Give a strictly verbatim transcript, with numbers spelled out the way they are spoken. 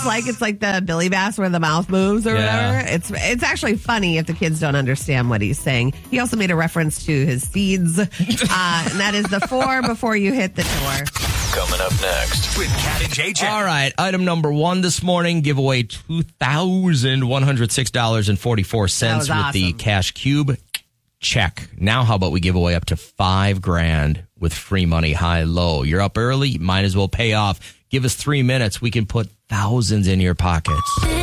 like it's like the Billy Bass where the mouth moves or Yeah. whatever. It's it's actually funny if the kids don't understand what he's saying. He also made a reference to his seeds, uh, and that is the four before you hit the door. Coming up next with Cat and J J. All right, item number one this morning, give away two thousand one hundred six dollars and forty-four cents That was with the awesome. Cash Cube. Check. Now how about we give away up to five grand with free money, high, low. You're up early, might as well pay off. Give us three minutes. We can put thousands in your pockets.